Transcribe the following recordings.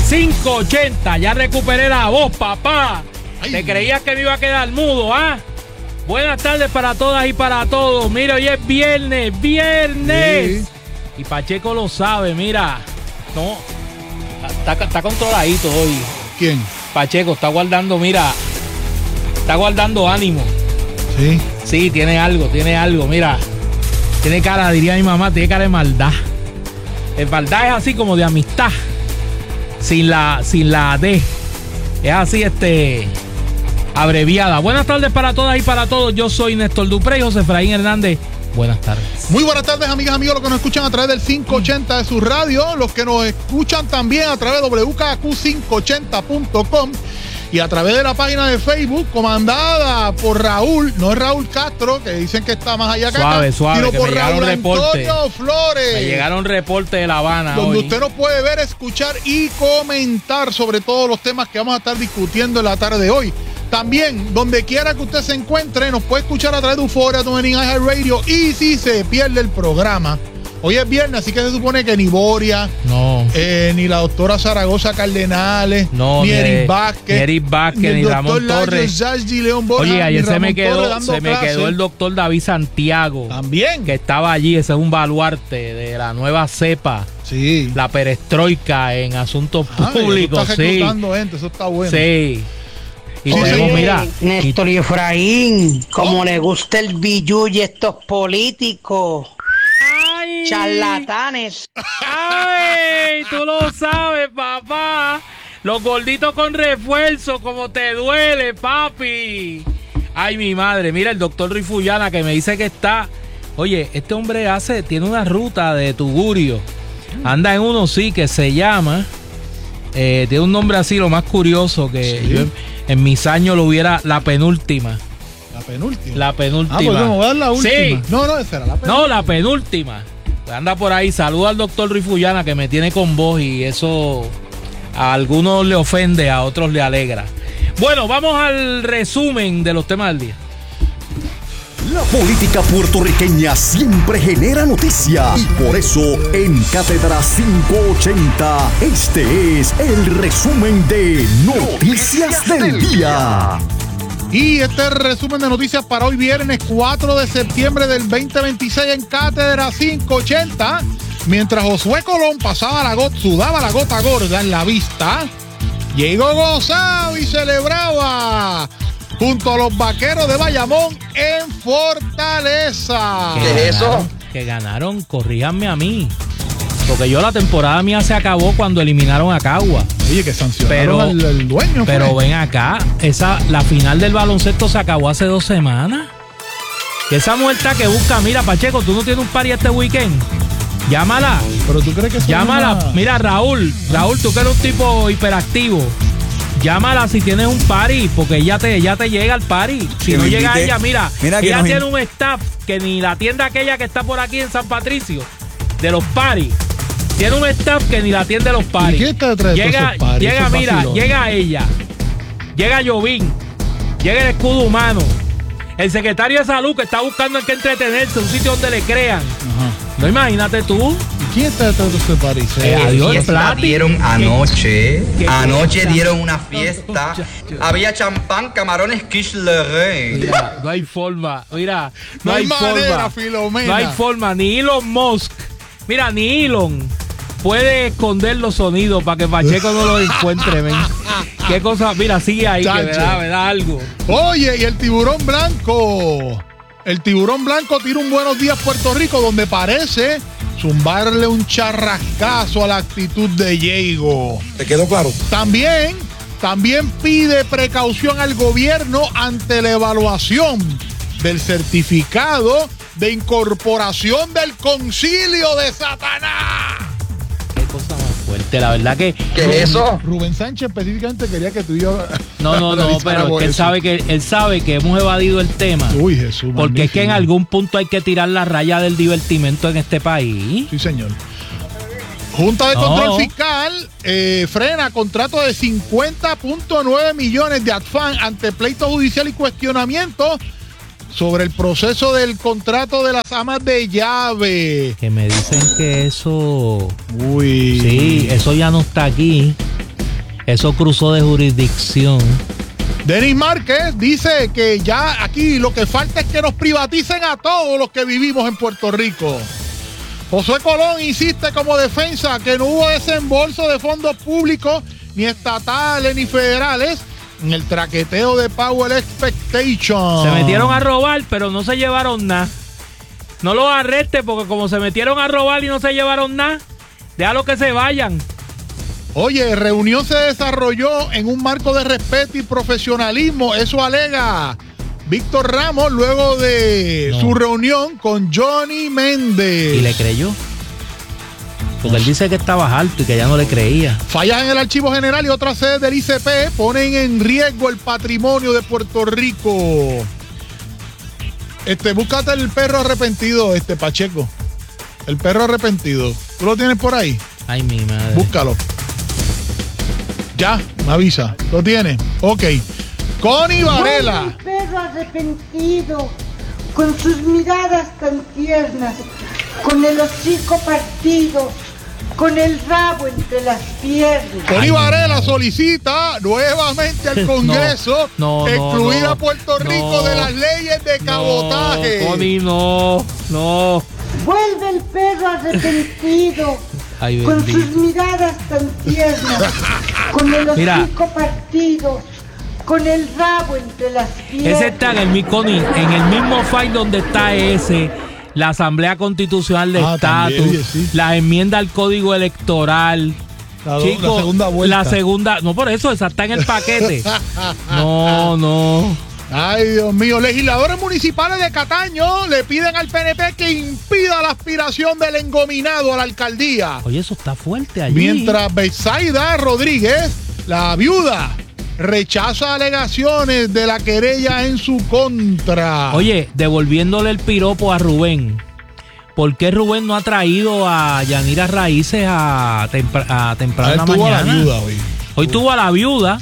580. Ya recuperé la voz, papá. Ay. ¿Te creías que me iba a quedar mudo, ah? Buenas tardes para todas y para todos. Mira, hoy es viernes. Sí. Y Pacheco lo sabe, mira. No, está controladito hoy. ¿Quién? Pacheco está guardando, mira. Está guardando ánimo. Sí. Sí, tiene algo, mira. Tiene cara, diría mi mamá, tiene cara de maldad. El maldad es así como de amistad. Sin la D. Es así, abreviada. Buenas tardes para todas y para todos. Yo soy Néstor Dupré y José Efraín Hernández. Buenas tardes. Muy buenas tardes, amigas, amigos, los que nos escuchan a través del 580 de su radio, los que nos escuchan también a través de WKQ580.com y a través de la página de Facebook comandada por Raúl, no es Raúl Castro, que dicen que está más allá que suave, acá, suave, sino que por me Raúl reporte. Antonio Flores. Me llegaron reportes de La Habana donde hoy. Usted nos puede ver, escuchar y comentar sobre todos los temas que vamos a estar discutiendo en la tarde de hoy. También, donde quiera que usted se encuentre, nos puede escuchar a través de Euphoria, Tuning, iHeartRadio. Y si se pierde el programa, hoy es viernes, así que se supone que ni Boria, ni la doctora Zaragoza Cardenales, ni Eric Vázquez, ni Ramón Torres. Oye, ayer se me quedó el doctor David Santiago. También. Que estaba allí, ese es un baluarte de la nueva cepa. Sí. La perestroika en asuntos públicos. Eso está reclutando gente, eso está bueno. Sí. Y tenemos, mira, Néstor y Efraín, como le gusta el billu y estos políticos. ¡Ay! Charlatanes. ¡Ay! Tú lo sabes, papá. Los gorditos con refuerzo, como te duele, papi. Ay, mi madre. Mira, el doctor Rifuyana que me dice que está. Oye, este hombre tiene una ruta de tugurio. Anda en uno, sí, que se llama. Tiene un nombre así, lo más curioso que yo en mis años lo hubiera, la penúltima. La penúltima. Pues me voy a dar la última. Sí. No, esa era la penúltima. No, la penúltima. Anda por ahí. Saluda al doctor Rifuyana que me tiene con voz y eso a algunos le ofende, a otros le alegra. Bueno, vamos al resumen de los temas del día. La política puertorriqueña siempre genera noticia y por eso en Cátedra 580 este es el resumen de Noticias del Día. Y este es el resumen de noticias para hoy viernes 4 de septiembre del 2026 en Cátedra 580. Mientras Josué Colón sudaba la gota gorda en la vista, llegó gozado y celebraba junto a los Vaqueros de Bayamón en Fortaleza. ¿Qué es eso? Que ganaron, corríjanme a mí. Porque la temporada mía se acabó cuando eliminaron a Cagua. Oye, que sancionaron al dueño. Pero ven acá, la final del baloncesto se acabó hace 2 semanas. Que esa muerta que busca, mira, Pacheco, tú no tienes un party este weekend. Llámala. Pero tú crees que llámala. Mira, Raúl, tú que eres un tipo hiperactivo. Llámala si tienes un party, porque ella te llega al party. Si no llega ella, mira ella tiene un staff que ni la tienda aquella que está por aquí en San Patricio, de los parties. Tiene un staff que ni la atiende los parties. ¿Y qué está detrás de esos parties? Llega ella, llega Jovín, llega el escudo humano, el secretario de salud que está buscando en qué entretenerse, un sitio donde le crean. Ajá. No, imagínate tú. ¿Quién está detrás de ese party? Fiesta dieron anoche. Anoche dieron una fiesta. Había champán, camarones, quiche Lorraine. Mira, no hay forma. Mira, no hay manera, Filomena. No hay forma. Ni Elon Musk. Mira, ni Elon puede esconder los sonidos para que Pacheco no los encuentre, ven. Qué cosa. Mira, sigue ahí, que me da algo. Oye, y el tiburón blanco. El tiburón blanco tira un Buenos Días Puerto Rico donde parece zumbarle un charrascazo a la actitud de Diego. ¿Te quedó claro? También pide precaución al gobierno ante la evaluación del certificado de incorporación del Concilio de Satanás. Qué cosa más fuerte, la verdad que... ¿Qué es eso? Rubén Sánchez específicamente quería que tú y yo... No, pero él sabe que hemos evadido el tema. Uy, Jesús. Porque magnífico. Es que en algún punto hay que tirar la raya del divertimento en este país. Sí, señor. Junta de Control Fiscal frena contrato de 50.9 millones de ADFAN ante pleito judicial y cuestionamiento sobre el proceso del contrato de las amas de llave. Que me dicen que eso... Uy. Sí, eso ya no está aquí. Eso cruzó de jurisdicción. Denis Márquez dice que ya aquí lo que falta es que nos privaticen a todos los que vivimos en Puerto Rico. Josué Colón insiste como defensa que no hubo desembolso de fondos públicos, ni estatales ni federales, en el traqueteo de Power Expectation. Se metieron a robar, pero no se llevaron nada. No los arrestes, porque como se metieron a robar y no se llevaron nada, déjalo que se vayan. Oye, reunión se desarrolló en un marco de respeto y profesionalismo. Eso alega Víctor Ramos luego de su reunión con Johnny Méndez. ¿Y le creyó? Porque él dice que estaba alto y que ya no le creía. Fallas en el Archivo General y otras sedes del ICP ponen en riesgo el patrimonio de Puerto Rico. Búscate el perro arrepentido, Pacheco. El perro arrepentido. ¿Tú lo tienes por ahí? Ay, mi madre. Búscalo. Ya, me avisa. ¿Lo tienes? Ok. Connie Varela. El perro arrepentido, con sus miradas tan tiernas, con el hocico partido, con el rabo entre las piernas. Connie Varela solicita nuevamente al Congreso excluir a Puerto Rico de las leyes de cabotaje. Connie, no. Vuelve el perro arrepentido. Ay, con sus miradas tan tiernas, con el hocico partido, con el rabo entre las piernas. Ese está en el mismo file donde está la Asamblea Constitucional de Estatus, la enmienda al Código Electoral. La segunda vuelta. No, por eso, esa está en el paquete. No. Ay, Dios mío. Legisladores municipales de Cataño le piden al PNP que impida la aspiración del engominado a la alcaldía. Oye, eso está fuerte allí. Mientras Betsaida Rodríguez, la viuda, rechaza alegaciones de la querella en su contra. Oye, devolviéndole el piropo a Rubén. ¿Por qué Rubén no ha traído a Yanira Raíces a temprana mañana? Hoy tuvo a la viuda.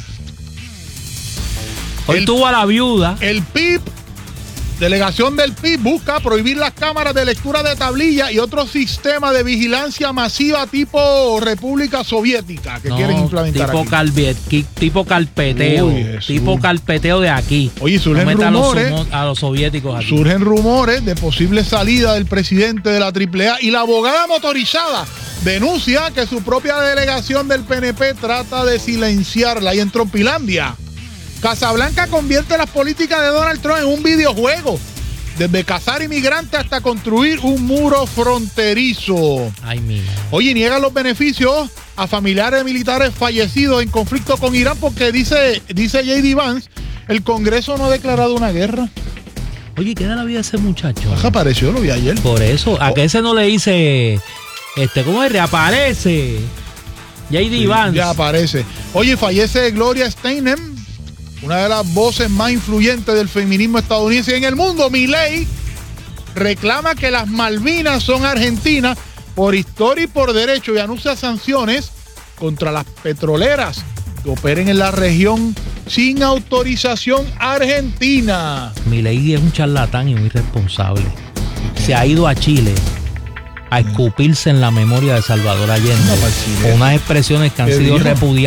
El PIB, delegación del PIB, busca prohibir las cámaras de lectura de tablilla y otro sistema de vigilancia masiva tipo República Soviética que quieren implementar tipo carpeteo. Tipo carpeteo de aquí. Oye, surgen rumores a los soviéticos aquí. Surgen rumores de posible salida del presidente de la AAA y la abogada motorizada denuncia que su propia delegación del PNP trata de silenciarla. Y en Trompilandia, Casablanca convierte las políticas de Donald Trump en un videojuego, desde cazar inmigrantes hasta construir un muro fronterizo. Ay, mira. Oye, niegan los beneficios a familiares de militares fallecidos en conflicto con Irán porque dice J.D. Vance, el Congreso no ha declarado una guerra. Oye, ¿qué da la vida ese muchacho? Baja, apareció, lo vi ayer. Por eso, a que ese no le dice, ¿cómo es? Reaparece. J.D. Vance. Ya aparece. Oye, fallece Gloria Steinem, una de las voces más influyentes del feminismo estadounidense y en el mundo. Milei reclama que las Malvinas son argentinas por historia y por derecho y anuncia sanciones contra las petroleras que operen en la región sin autorización argentina. Milei es un charlatán y un irresponsable. Se ha ido a Chile a escupirse en la memoria de Salvador Allende con unas expresiones que han sido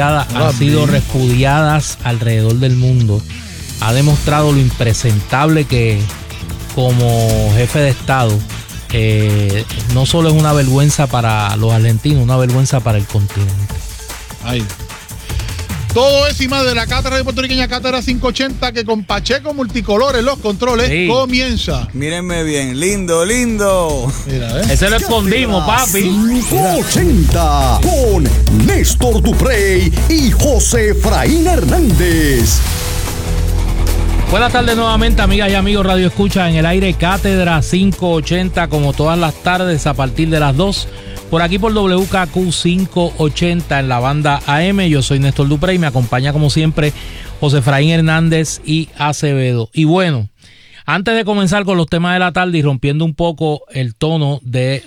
repudiadas alrededor del mundo. Ha demostrado lo impresentable que como jefe de Estado no solo es una vergüenza para los argentinos, una vergüenza para el continente. Ay. Todo es y más de la cátedra de puertorriqueña, Cátedra 580, que con Pacheco Multicolores los controles comienza. Mírenme bien, lindo. Mira, ese lo escondimos, papi. 580 con Néstor Duprey y José Efraín Hernández. Buenas tardes nuevamente, amigas y amigos Radio Escucha en el aire, Cátedra 580, como todas las tardes a partir de las 2. Por aquí por WKQ 580 en la banda AM. Yo soy Néstor Duprey y me acompaña como siempre José Efraín Hernández y Acevedo. Y bueno, antes de comenzar con los temas de la tarde y rompiendo un poco el tono de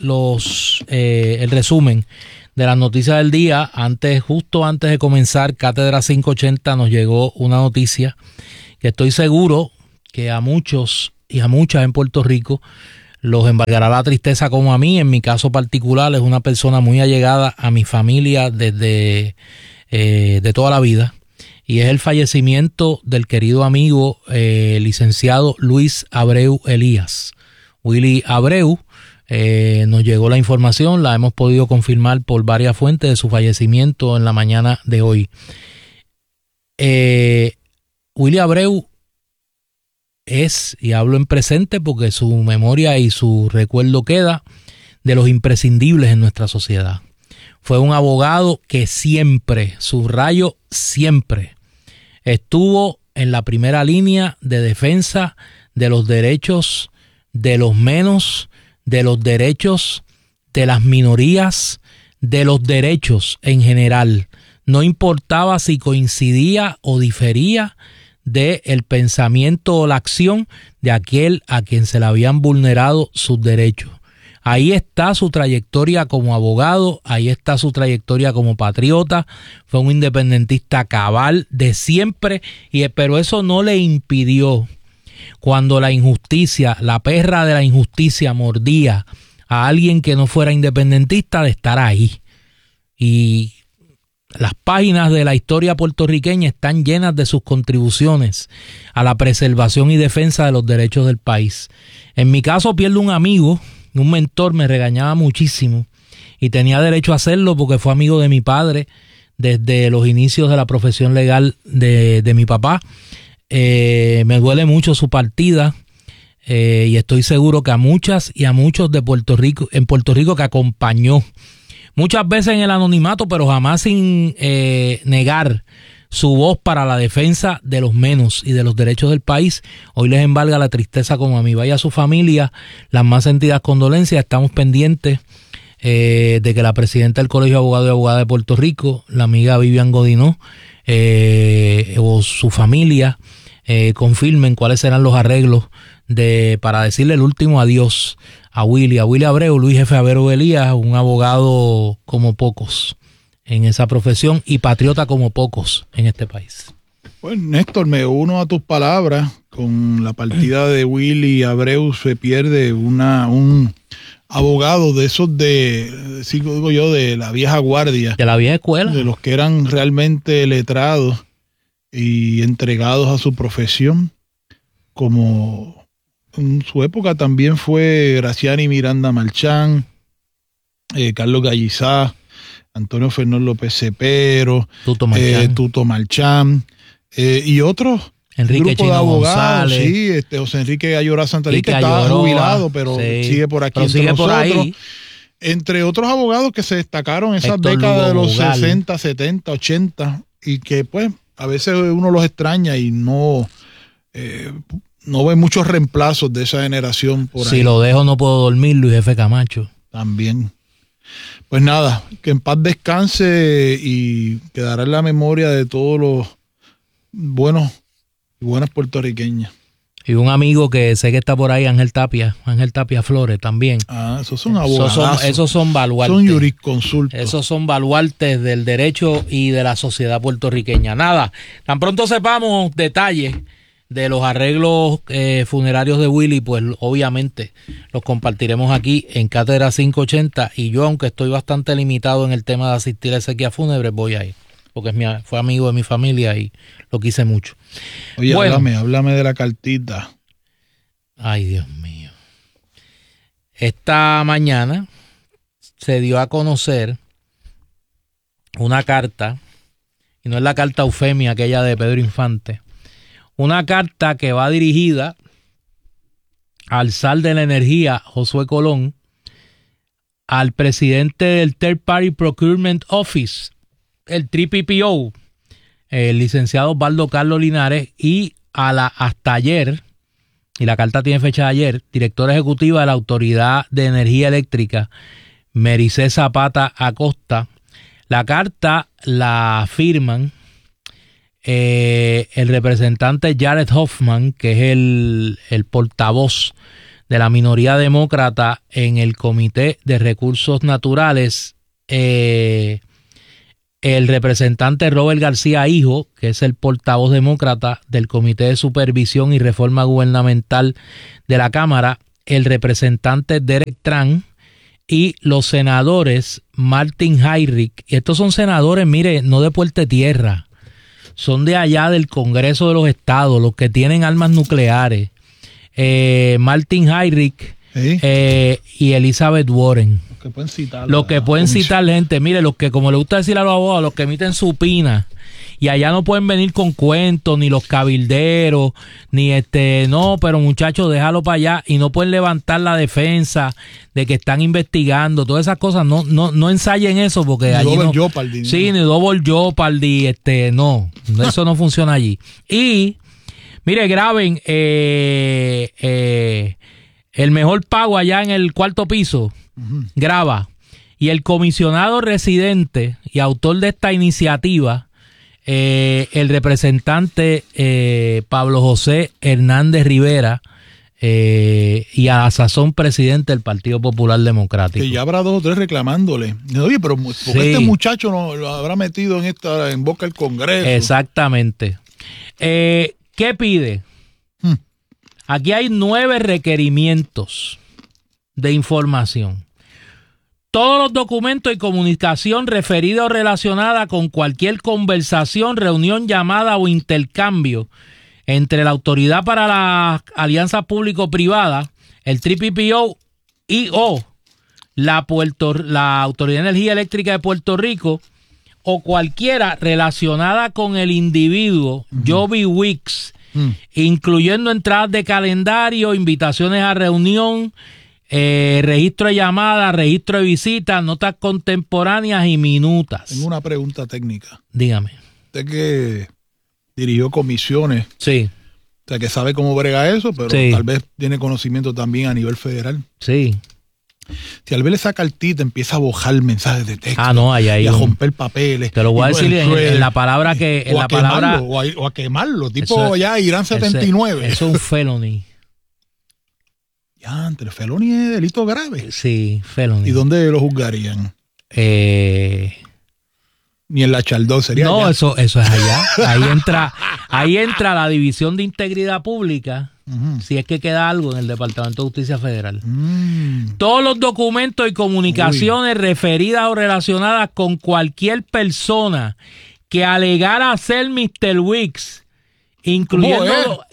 el resumen de las noticias del día, justo antes de comenzar Cátedra 580 nos llegó una noticia que estoy seguro que a muchos y a muchas en Puerto Rico los embargará la tristeza como a mí. En mi caso particular, es una persona muy allegada a mi familia desde de toda la vida, y es el fallecimiento del querido amigo licenciado Luis Abreu Elías. Willy Abreu, nos llegó la información, la hemos podido confirmar por varias fuentes de su fallecimiento en la mañana de hoy. Willy Abreu es, y hablo en presente porque su memoria y su recuerdo queda, de los imprescindibles en nuestra sociedad. Fue un abogado que siempre, subrayo siempre, estuvo en la primera línea de defensa de los derechos de los menos, de los derechos de las minorías, de los derechos en general. No importaba si coincidía o difería del pensamiento o la acción de aquel a quien se le habían vulnerado sus derechos. Ahí está su trayectoria como abogado, ahí está su trayectoria como patriota. Fue un independentista cabal de siempre, pero eso no le impidió, cuando la injusticia, la perra de la injusticia mordía a alguien que no fuera independentista, de estar ahí. Y las páginas de la historia puertorriqueña están llenas de sus contribuciones a la preservación y defensa de los derechos del país. En mi caso pierdo un amigo, un mentor, me regañaba muchísimo y tenía derecho a hacerlo porque fue amigo de mi padre desde los inicios de la profesión legal de mi papá. Me duele mucho su partida y estoy seguro que a muchas y a muchos de Puerto Rico, en Puerto Rico, que acompañó muchas veces en el anonimato, pero jamás sin negar su voz para la defensa de los menos y de los derechos del país. Hoy les embarga la tristeza como a mí. Vaya a su familia, las más sentidas condolencias. Estamos pendientes de que la presidenta del Colegio de Abogados y Abogadas de Puerto Rico, la amiga Vivian Godinó, o su familia, confirmen cuáles serán los arreglos para decirle el último adiós a Willy Abreu, Luis Jefe Abreu Elías, un abogado como pocos en esa profesión y patriota como pocos en este país. Pues Néstor, me uno a tus palabras. Con la partida de Willy Abreu se pierde un abogado de esos digo yo, de la vieja guardia. De la vieja escuela. De los que eran realmente letrados y entregados a su profesión, como en su época también fue Graciani Miranda Marchán, Carlos Gallizá, Antonio Fernón López Cepero, Tuto Marchán, y otros. Enrique grupo Chino de abogados, González. Sí, José Enrique Ayora Santarita, estaba jubilado, pero sigue por aquí entre nosotros. Por ahí. Entre otros abogados que se destacaron esas Héctor décadas de Lugo los Bugal. 60, 70, 80, y que pues a veces uno los extraña y no ve muchos reemplazos de esa generación por ahí. Si lo dejo no puedo dormir, Luis Jefe Camacho. También. Pues nada, que en paz descanse y quedará en la memoria de todos los buenas puertorriqueñas. Y un amigo que sé que está por ahí, Ángel Tapia Flores también. Esos son abogados. Esos son baluartes. Son jurisconsultos. Esos son baluartes del derecho y de la sociedad puertorriqueña. Nada, tan pronto sepamos detalles de los arreglos funerarios de Willy, pues obviamente los compartiremos aquí en Cátedra 580. Y yo, aunque estoy bastante limitado en el tema de asistir a exequias fúnebres, voy a ir, porque fue amigo de mi familia y lo quise mucho. Oye, bueno, háblame de la cartita. Ay, Dios mío. Esta mañana se dio a conocer una carta, y no es la carta Eufemia, aquella de Pedro Infante, una carta que va dirigida al zar de la energía, Josué Colón, al presidente del Third Party Procurement Office, el TPPO, el licenciado Osvaldo Carlos Linares, y hasta ayer, y la carta tiene fecha de ayer, directora ejecutiva de la Autoridad de Energía Eléctrica, Mericé Zapata Acosta. La carta la firman el representante Jared Hoffman, que es el portavoz de la minoría demócrata en el Comité de Recursos Naturales, el representante Robert García Hijo, que es el portavoz demócrata del Comité de Supervisión y Reforma Gubernamental de la Cámara, el representante Derek Tran, y los senadores Martin Heinrich, y estos son senadores, mire, no de Puerto Tierra, son de allá del Congreso de los Estados, los que tienen armas nucleares, Martin Heinrich y Elizabeth Warren. Que pueden citar los que pueden citar gente, mire, los que, como le gusta decir a los abogados, los que emiten supina, y allá no pueden venir con cuentos, ni los cabilderos, ni no, pero muchachos, déjalo para allá, y no pueden levantar la defensa de que están investigando, todas esas cosas, no ensayen eso, porque ni allí no, Jeopardy, sí, ni Double Jeopardy, no, eso no funciona allí. Y mire, graben el mejor pago allá en el cuarto piso. Graba. Y el comisionado residente y autor de esta iniciativa, el representante Pablo José Hernández Rivera, y a la sazón presidente del Partido Popular Democrático. Que ya habrá 2 o 3 reclamándole. Oye, pero ¿por qué este muchacho no lo habrá metido en boca del Congreso? Exactamente. ¿Qué pide? Aquí hay 9 requerimientos de información. Todos los documentos y comunicación referida o relacionada con cualquier conversación, reunión, llamada o intercambio entre la Autoridad para la Alianza Público-Privada, el TPPO y o la Autoridad de Energía Eléctrica de Puerto Rico, o cualquiera relacionada con el individuo Joby Weeks, incluyendo entradas de calendario, invitaciones a reunión, registro de llamadas, registro de visitas, notas contemporáneas y minutas. Tengo una pregunta técnica. Dígame. Usted que dirigió comisiones. Sí. O sea, que sabe cómo brega eso, pero tal vez tiene conocimiento también a nivel federal. Sí. Si al ver esa cartita empieza a bojar mensajes de texto y a romper papeles. Te lo voy a decir en la palabra que... En o, la a palabra, quemarlo, o a quemarlo, tipo ya Irán 79. Eso es un felony. Ya, entre felony es delito grave. Sí, felony. ¿Y dónde lo juzgarían? Ni en la Chaldón sería. No, allá. eso es allá. Ahí entra la División de Integridad Pública, si es que queda algo en el Departamento de Justicia Federal. Todos los documentos y comunicaciones referidas o relacionadas con cualquier persona que alegara ser Mr. Weeks, incluyendo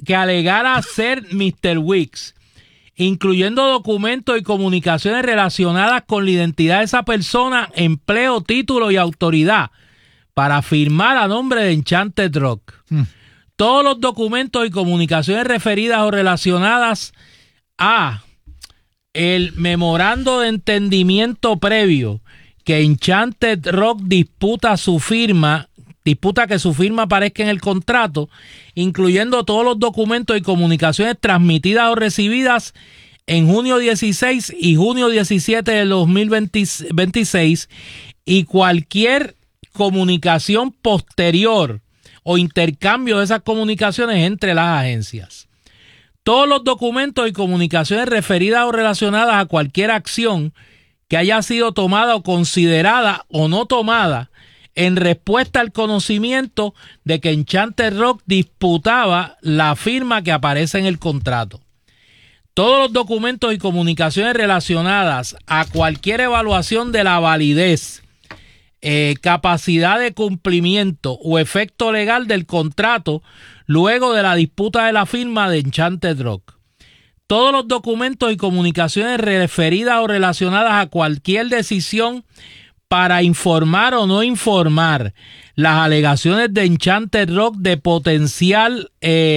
incluyendo documentos y comunicaciones relacionadas con la identidad de esa persona, empleo, título y autoridad para firmar a nombre de Enchanted Rock. Todos los documentos y comunicaciones referidas o relacionadas a el memorando de entendimiento previo que Enchanted Rock disputa que su firma aparezca en el contrato, incluyendo todos los documentos y comunicaciones transmitidas o recibidas en junio 16 y junio 17 de 2026 y cualquier comunicación posterior o intercambio de esas comunicaciones entre las agencias. Todos los documentos y comunicaciones referidas o relacionadas a cualquier acción que haya sido tomada o considerada o no tomada en respuesta al conocimiento de que Enchanted Rock disputaba la firma que aparece en el contrato. Todos los documentos y comunicaciones relacionadas a cualquier evaluación de la validez, capacidad de cumplimiento o efecto legal del contrato luego de la disputa de la firma de Enchanted Rock. Todos los documentos y comunicaciones referidas o relacionadas a cualquier decisión para informar o no informar las alegaciones de Enchanted Rock de potencial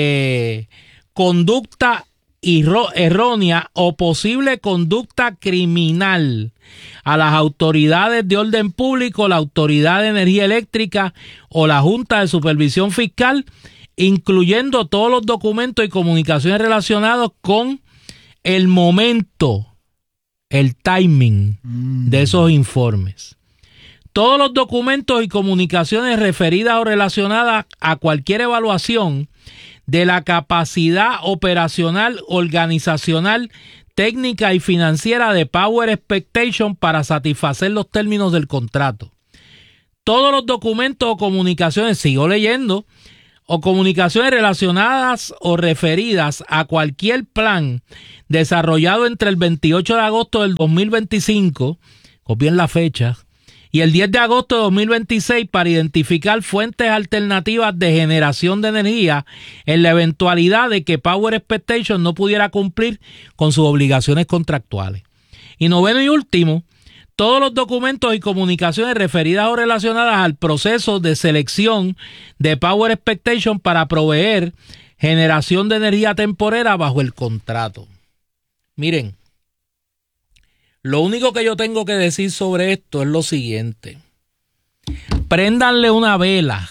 conducta errónea o posible conducta criminal a las autoridades de orden público, la Autoridad de Energía Eléctrica o la Junta de Supervisión Fiscal, incluyendo todos los documentos y comunicaciones relacionados con el momento, el timing de esos informes. Todos los documentos y comunicaciones referidas o relacionadas a cualquier evaluación de la capacidad operacional, organizacional, técnica y financiera de Power Expectation para satisfacer los términos del contrato. Todos los documentos o comunicaciones, sigo leyendo, o comunicaciones relacionadas o referidas a cualquier plan desarrollado entre el 28 de agosto del 2025, copien la fecha, y el 10 de agosto de 2026 para identificar fuentes alternativas de generación de energía en la eventualidad de que Power Expectation no pudiera cumplir con sus obligaciones contractuales. Y noveno y último, todos los documentos y comunicaciones referidas o relacionadas al proceso de selección de Power Expectation para proveer generación de energía temporera bajo el contrato. Miren, lo único que yo tengo que decir sobre esto es lo siguiente. Préndanle una vela,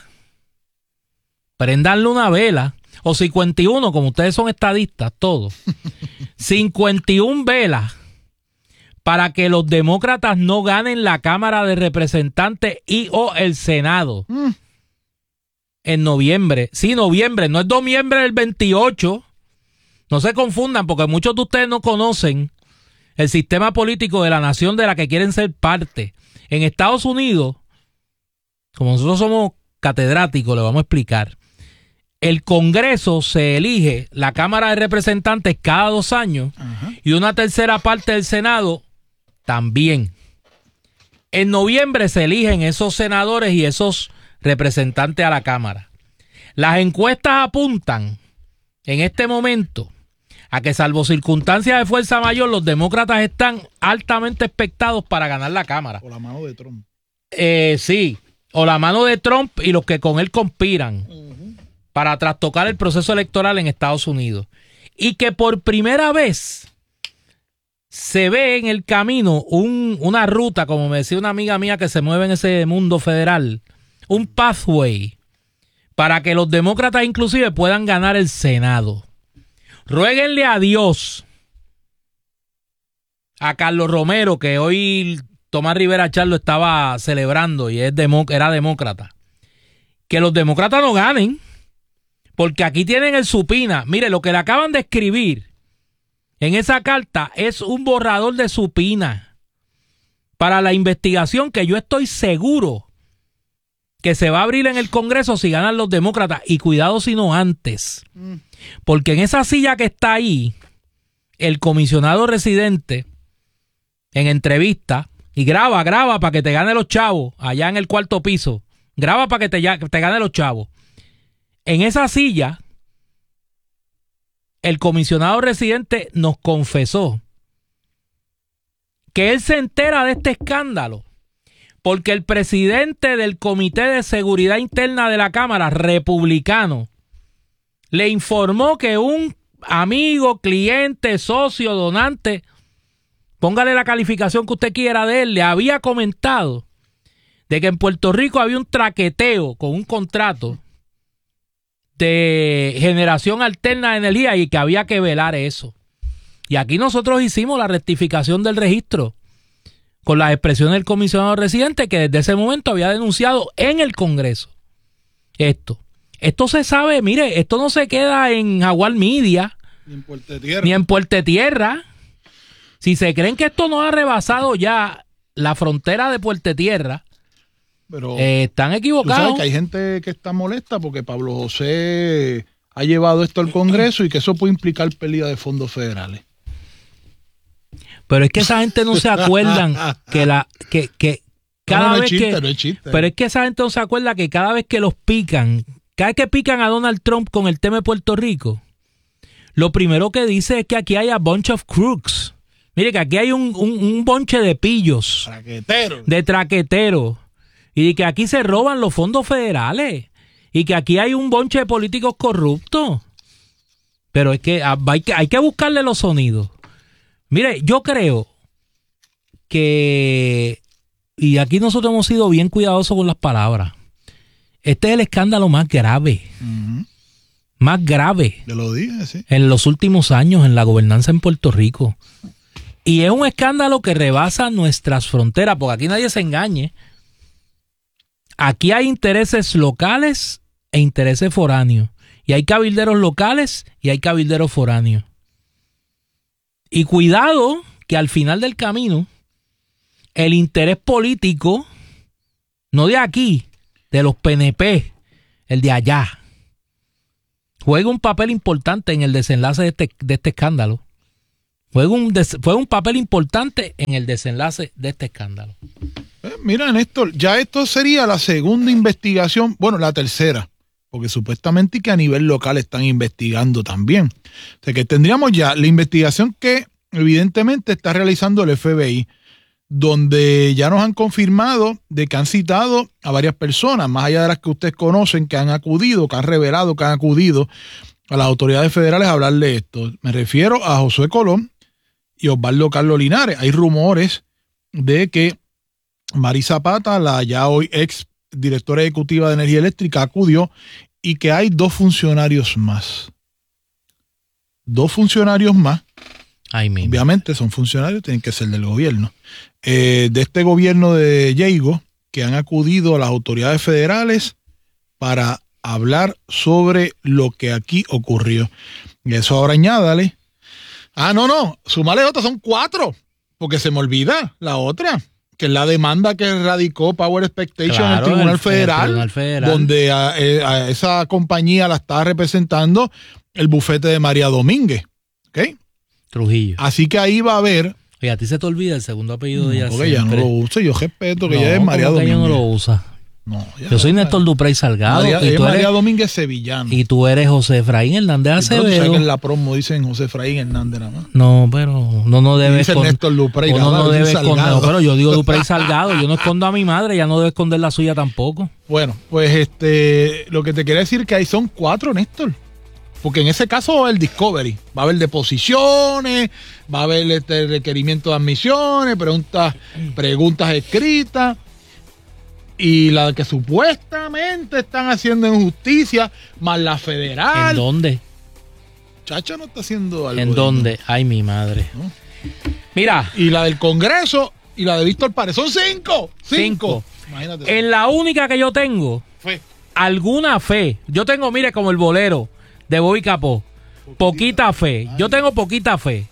o 51, como ustedes son estadistas, todos. 51 velas para que los demócratas no ganen la Cámara de Representantes y o el Senado en noviembre. Sí, noviembre, no es noviembre del 28. No se confundan porque muchos de ustedes no conocen el sistema político de la nación de la que quieren ser parte. En Estados Unidos, como nosotros somos catedráticos, le vamos a explicar. El Congreso se elige, la Cámara de Representantes cada 2 años, y una tercera parte del Senado también. En noviembre se eligen esos senadores y esos representantes a la Cámara. Las encuestas apuntan en este momento a que, salvo circunstancias de fuerza mayor, los demócratas están altamente expectados para ganar la Cámara. O la mano de Trump. Sí, o la mano de Trump y los que con él conspiran para trastocar el proceso electoral en Estados Unidos. Y que por primera vez se ve en el camino una ruta, como me decía una amiga mía que se mueve en ese mundo federal, un pathway para que los demócratas inclusive puedan ganar el Senado. Ruéguenle a Dios, a Carlos Romero, que hoy Tomás Rivera Char lo estaba celebrando y era demócrata, que los demócratas no ganen, porque aquí tienen el supina. Mire, lo que le acaban de escribir en esa carta es un borrador de supina para la investigación que yo estoy seguro que se va a abrir en el Congreso si ganan los demócratas. Y cuidado si no antes. Porque en esa silla que está ahí, el comisionado residente, en entrevista, y graba para que te gane los chavos, allá en el 4º piso, graba para que te gane los chavos. En esa silla, el comisionado residente nos confesó que él se entera de este escándalo porque el presidente del Comité de Seguridad Interna de la Cámara, republicano, le informó que un amigo, cliente, socio, donante, póngale la calificación que usted quiera de él, le había comentado de que en Puerto Rico había un traqueteo con un contrato de generación alterna de energía y que había que velar eso. Y aquí nosotros hicimos la rectificación del registro con las expresiones del comisionado residente, que desde ese momento había denunciado en el Congreso esto se sabe. Mire, esto no se queda en Jaguar Media ni en Puerto Tierra. Si se creen que esto no ha rebasado ya la frontera de Puerto Tierra, pero están equivocados. Tú sabes que hay gente que está molesta porque Pablo José ha llevado esto al Congreso y que eso puede implicar pérdida de fondos federales. Pero es que esa gente no se acuerdan que cada vez que... No es chiste. Pero es que esa gente no se acuerda que cada vez que los pican, cada vez que pican a Donald Trump con el tema de Puerto Rico, lo primero que dice es que aquí hay a bunch of crooks. Mire que aquí hay un bonche de pillos, de traqueteros, y que aquí se roban los fondos federales, y que aquí hay un bonche de políticos corruptos. Pero es que hay que buscarle los sonidos. Mire, yo creo que, y aquí nosotros hemos sido bien cuidadosos con las palabras, este es el escándalo más grave, Yo lo dije, sí, en los últimos años en la gobernanza en Puerto Rico. Y es un escándalo que rebasa nuestras fronteras, porque aquí nadie se engañe. Aquí hay intereses locales e intereses foráneos. Y hay cabilderos locales y hay cabilderos foráneos. Y cuidado que al final del camino, el interés político, no de aquí, de los PNP, el de allá, juega un papel importante en el desenlace de este escándalo. Juega un papel importante en el desenlace de este escándalo. Mira, Néstor, ya esto sería la segunda investigación, bueno, la tercera, porque supuestamente que a nivel local están investigando también. O sea que tendríamos ya la investigación que evidentemente está realizando el FBI, donde ya nos han confirmado de que han citado a varias personas, más allá de las que ustedes conocen, que han acudido, que han revelado, que han acudido a las autoridades federales a hablar de esto. Me refiero a Josué Colón y Osvaldo Carlos Linares. Hay rumores de que Mari Zapata, la ya hoy ex directora ejecutiva de Energía Eléctrica, acudió y que hay 2 funcionarios más. 2 funcionarios más. Obviamente son funcionarios, tienen que ser del gobierno. De este gobierno de Diego, que han acudido a las autoridades federales para hablar sobre lo que aquí ocurrió. Y eso ahora añádale. Súmale otra, son 4, porque se me olvida la otra, que es la demanda que radicó Power Expectation en el Tribunal Federal, donde a esa compañía la está representando el bufete de María Domínguez. ¿Ok? Trujillo. Así que ahí va a haber... Oye, a ti se te olvida el segundo apellido de ella. Porque ella no lo usa, yo respeto que ella es María Domínguez. Ella no lo usa. No, yo soy Néstor Duprey Salgado. Y tú María Domínguez Sevillano. Y tú eres José Efraín Hernández Acevedo. ¿Tú sabes que en la promo dicen José Efraín Hernández nada más? No, pero no debes esconder. Néstor Duprey, no debe esconder. No, pero yo digo Duprey Salgado. Yo no escondo a mi madre, ella no debe esconder la suya tampoco. Bueno, pues lo que te quería decir que ahí son 4, Néstor. Porque en ese caso va a haber discovery, va a haber deposiciones, va a haber requerimiento de admisiones, preguntas escritas, y la que supuestamente están haciendo en justicia, más la federal. ¿En dónde? Chacha no está haciendo algo. ¿En dónde? Ay, mi madre. ¿No? Mira. Y la del Congreso y la de Víctor Párez. Son 5. 5. Imagínate. En la única que yo tengo, alguna fe. Yo tengo, mire, como el bolero de Bobby Capó. Poquita fe. Yo tengo poquita fe.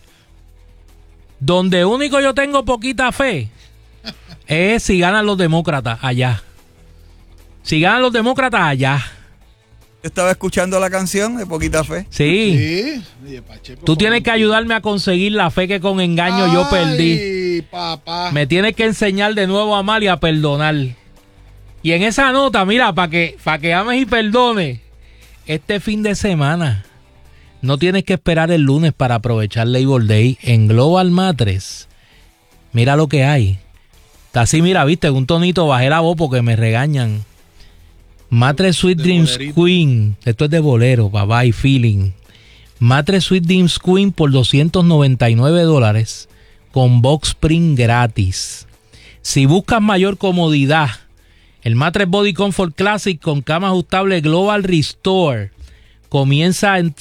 Donde único yo tengo poquita fe es si ganan los demócratas allá. Si ganan los demócratas allá. Estaba escuchando la canción de Poquita Fe. Sí. Oye, Pacheco, tú tienes que ayudarme a conseguir la fe que con engaño yo perdí. Papá. Me tienes que enseñar de nuevo a amar y a perdonar. Y en esa nota, mira, para que ames y perdones, este fin de semana no tienes que esperar el lunes para aprovechar Labor Day en Global Mattress. Mira lo que hay. Está así, mira, viste, un tonito bajé la voz porque me regañan. Mattress Sweet Dreams Queen. Esto es de bolero, papá, y feeling. Mattress Sweet Dreams Queen por $299 con box spring gratis. Si buscas mayor comodidad, el Mattress Body Comfort Classic con cama ajustable Global Restore comienza en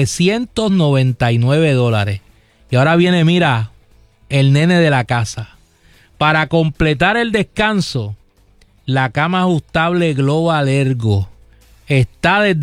$799. Y ahora viene, mira, el nene de la casa. Para completar el descanso, la cama ajustable Global Ergo está desde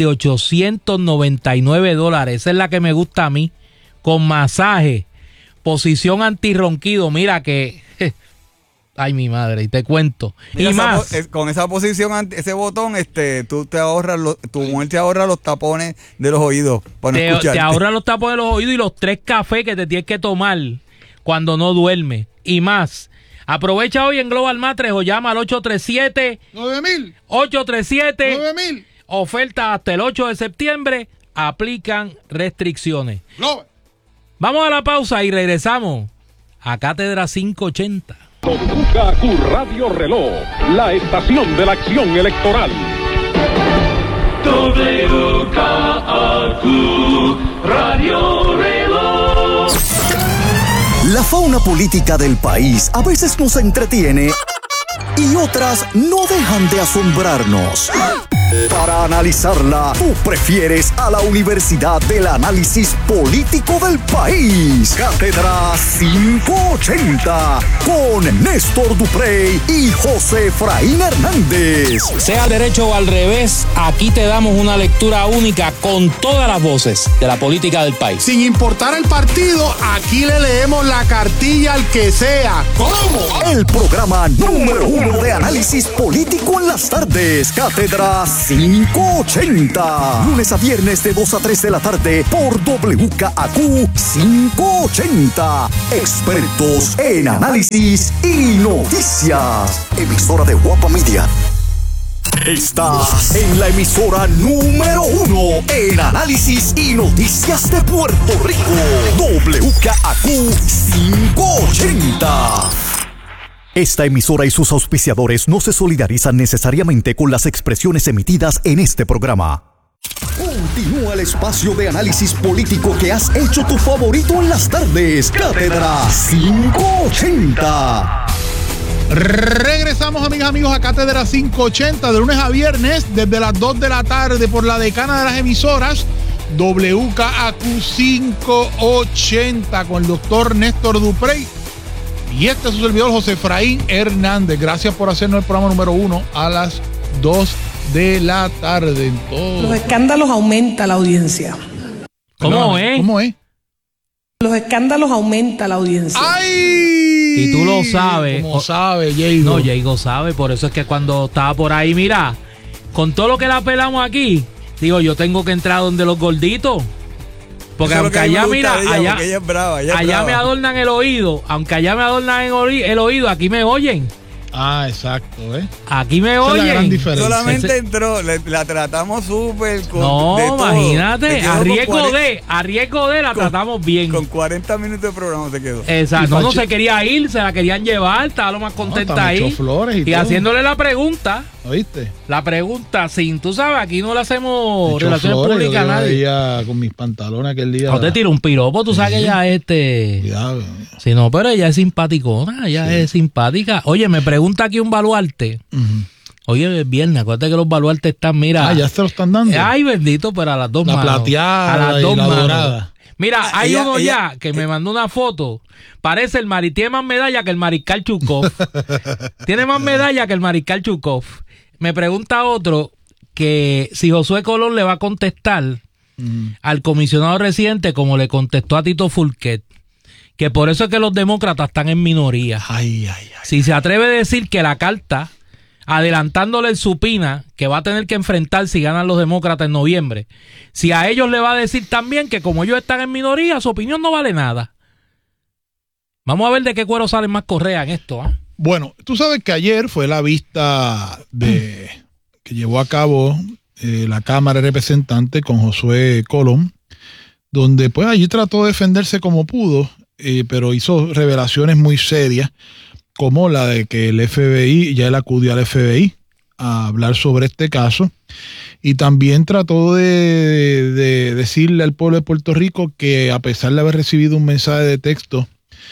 $899. Esa es la que me gusta a mí. Con masaje, posición antirronquido. Mira que... Ay, mi madre, y te cuento. Mira, y más. Con esa posición, ese botón, tu mujer te ahorra los tapones de los oídos. Te ahorra los tapones de los oídos y los 3 cafés que te tienes que tomar cuando no duermes. Y más. Aprovecha hoy en Global Mattress o llama al 837-9000. 837-9000. Oferta hasta el 8 de septiembre. Aplican restricciones. Vamos a la pausa y regresamos a Cátedra 580. WKQ Radio Reloj, la estación de la acción electoral. WKQ Radio Reloj. La fauna política del país a veces nos entretiene y otras no dejan de asombrarnos. Para analizarla, tú prefieres a la Universidad del Análisis Político del País. Cátedra 580 con Néstor Duprey y José Efraín Hernández. Sea derecho o al revés, aquí te damos una lectura única con todas las voces de la política del país. Sin importar el partido, aquí le leemos la cartilla al que sea. ¿Cómo? El programa número 1 de análisis político en las tardes. Cátedra 580. Lunes a viernes de 2 a 3 de la tarde por WKAQ 580. Expertos en análisis y noticias. Emisora de Guapa Media. Estás en la emisora número 1 en análisis y noticias de Puerto Rico. WKAQ 580. Esta emisora y sus auspiciadores no se solidarizan necesariamente con las expresiones emitidas en este programa. Continúa el espacio de análisis político que has hecho tu favorito en las tardes. Cátedra 580. Regresamos, amigas, amigos, a Cátedra 580 de lunes a viernes desde las 2 de la tarde por la decana de las emisoras WKAQ 580 con el doctor Néstor Duprey y este es su servidor José Efraín Hernández. Gracias por hacernos el programa número 1 a las 2 de la tarde. Los escándalos aumentan la audiencia. ¿Cómo es? ¿Cómo es? Los escándalos aumentan la audiencia. ¡Ay! Y tú lo sabes. ¿Cómo sabe, Jaygo? No, Jaygo sabe. Por eso es que cuando estaba por ahí, mira, con todo lo que la pelamos aquí, digo, yo tengo que entrar donde los gorditos. Porque aunque allá, mira, allá me adornan el oído, aunque allá me adornan el oído, aquí me oyen. Ah, exacto, Aquí me esa oyen. es la gran diferencia. Solamente entró, la tratamos súper. No, imagínate, a riesgo de la tratamos bien. Con 40 minutos de programa se quedó. Exacto, no se quería ir, se la querían llevar, estaba lo más contenta ahí. Flores y haciéndole la pregunta. ¿Oíste? La pregunta, sin tú sabes, aquí no le hacemos relaciones flores, públicas a nadie. Con mis pantalones aquel día. No te tiro un piropo, tú sabes que ella Cuidado. Sí, no, pero ella es simpaticona, es simpática. Oye, me pregunta aquí un baluarte. Oye, es viernes, acuérdate que los baluartes están, mira. Ya se lo están dando. Ay, bendito, pero a las dos manos. La plateada a las y dos la manos. dorada. Mira, hay uno ya que me mandó una foto. Parece tiene más medalla que el mariscal Chukov. Tiene más medalla que el mariscal Chukov. Me pregunta otro que si Josué Colón le va a contestar al comisionado residente como le contestó a Tito Fulquet. Que por eso es que los demócratas están en minoría. Si se atreve a decir que la carta, adelantándole el supina que va a tener que enfrentar si ganan los demócratas en noviembre, si a ellos le va a decir también que como ellos están en minoría, su opinión no vale nada. Vamos a ver de qué cuero salen más correa en esto. Bueno, tú sabes que ayer fue la vista que llevó a cabo la Cámara de Representantes con Josué Colón, donde pues allí trató de defenderse como pudo, pero hizo revelaciones muy serias, como la de que el FBI, ya él acudió al FBI a hablar sobre este caso, y también trató de decirle al pueblo de Puerto Rico que a pesar de haber recibido un mensaje de texto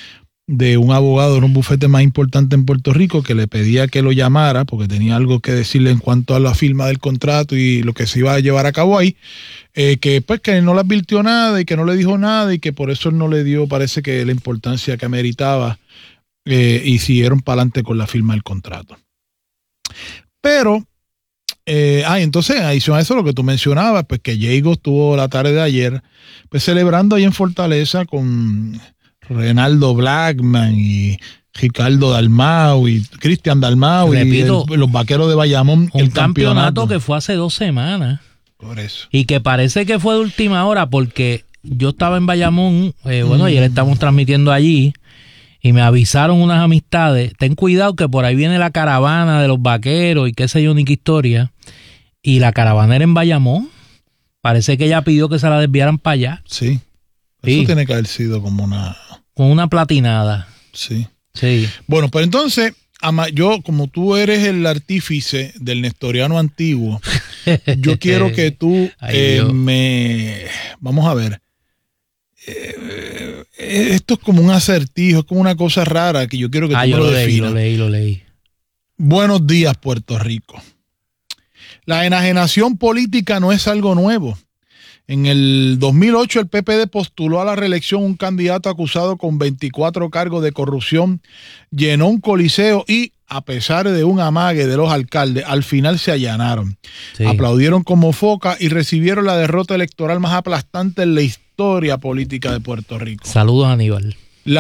de un abogado en un bufete más importante en Puerto Rico que le pedía que lo llamara porque tenía algo que decirle en cuanto a la firma del contrato y lo que se iba a llevar a cabo ahí, que pues que no le advirtió nada y que no le dijo nada y que por eso no le dio, parece que la importancia que ameritaba, y siguieron para adelante con la firma del contrato. Pero entonces, en adición a eso, lo que tú mencionabas, pues que Jaygo estuvo la tarde de ayer pues celebrando ahí en Fortaleza con Renaldo Blackman y Ricardo Dalmau y Cristian Dalmau. Repito, y los vaqueros de Bayamón. Un campeonato que fue hace 2 semanas. Por eso. Y que parece que fue de última hora porque yo estaba en Bayamón, ayer estamos transmitiendo allí y me avisaron unas amistades, ten cuidado que por ahí viene la caravana de los vaqueros y qué sé yo, ni qué historia, y la caravana era en Bayamón. Parece que ella pidió que se la desviaran para allá. Sí. Eso tiene que haber sido como una platinada. Sí. Sí. Bueno, pues entonces, yo, como tú eres el artífice del nestoriano antiguo, yo quiero que tú vamos a ver. Esto es como un acertijo, es como una cosa rara que yo quiero que tú me lo definas. Lo leí. Buenos días, Puerto Rico. La enajenación política no es algo nuevo. En el 2008 el PPD postuló a la reelección un candidato acusado con 24 cargos de corrupción, llenó un coliseo y, a pesar de un amague de los alcaldes, al final se allanaron. Sí. Aplaudieron como foca y recibieron la derrota electoral más aplastante en la historia política de Puerto Rico. Saludos, Aníbal.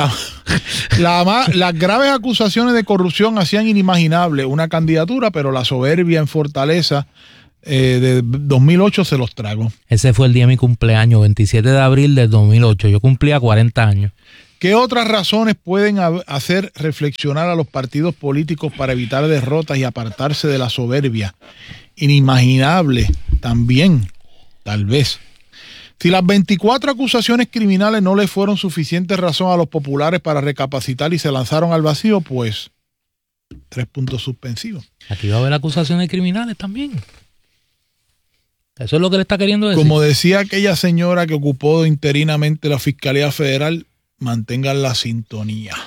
Las graves acusaciones de corrupción hacían inimaginable una candidatura, pero la soberbia en Fortaleza de 2008 se los trago. Ese fue el día de mi cumpleaños, 27 de abril del 2008. Yo cumplía 40 años. ¿Qué otras razones pueden hacer reflexionar a los partidos políticos para evitar derrotas y apartarse de la soberbia? Inimaginable también, tal vez. Si las 24 acusaciones criminales no le fueron suficiente razón a los populares para recapacitar y se lanzaron al vacío, pues 3 puntos suspensivos. Aquí va a haber acusaciones criminales también. Eso es lo que le está queriendo decir. Como decía aquella señora que ocupó interinamente la Fiscalía Federal, mantengan la sintonía.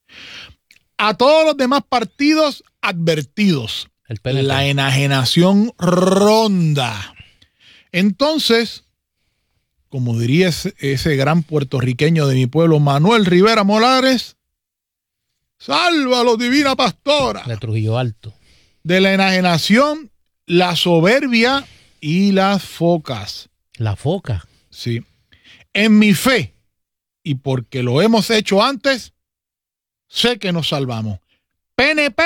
A todos los demás partidos advertidos, la enajenación ronda. Entonces, como diría ese gran puertorriqueño de mi pueblo, Manuel Rivera Molares, sálvalo, divina pastora. De Trujillo Alto. De la enajenación, la soberbia y las focas. ¿La foca? Sí. En mi fe, y porque lo hemos hecho antes, sé que nos salvamos. PNP